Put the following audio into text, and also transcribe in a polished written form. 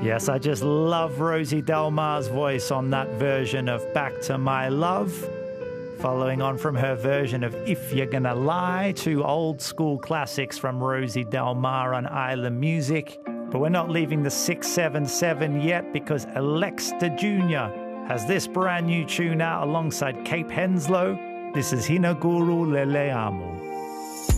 Yes, I just love Rosie Del Mar's voice on that version of Back to My Love. Following on from her version of If You're Gonna Lie, two old school classics from Rosie Del Mar on Island Music. But we're not leaving the 677 yet because Alexta Jr. has this brand new tune out alongside Cape Henslow. This is Hinaguru Lele Amo.